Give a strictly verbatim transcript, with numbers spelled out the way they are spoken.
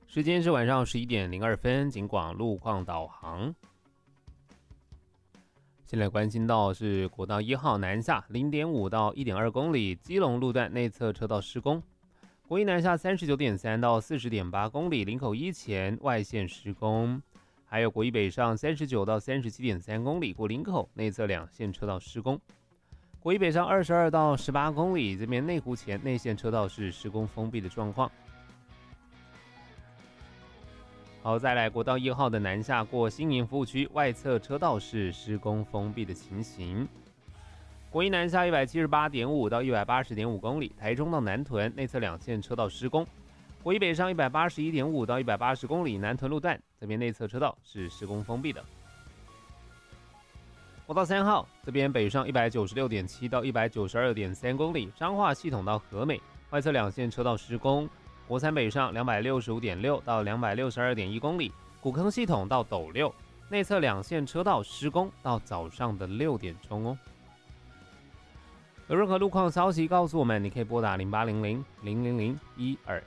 时间是晚上十一点零二分，警广路况导航。现在关心到是国道一号南下 零点五 到 一点二 公里，基隆路段内侧车道施工。国一南下 三十九点三 到 四十点八 公里，林口一前外线施工。还有国一北上 三十九到 三十七点三 公里，过林口内侧两线车道施工。国一北上二十二到十八公里，这边内湖前内线车道是施工封闭的状况。好，再来国道一号的南下过新营服务区，外侧车道是施工封闭的情形。国一南下 一百七十八点五 到 一百八十点五 公里，台中到南屯内侧两线车道施工。国一北上 一百八十一点五 到 一百八十 公里，南屯路段这边内侧车道是施工封闭的。国道三号这边北上 一百九十六点七 到 一百九十二点三 公里，彰化系统到和美外侧两线车道施工。国三北上 两百六十五点六 到 两百六十二点一 公里，古坑系统到斗六内侧两线车道施工到早上的六点钟哦。有任何路况消息告诉我们，你可以拨打零八零零零零零一二